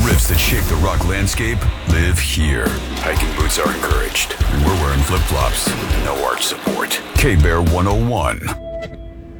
riffs that shake the rock landscape live here. Hiking boots are encouraged. And we're wearing flip-flops. No arch support. K-Bear 101.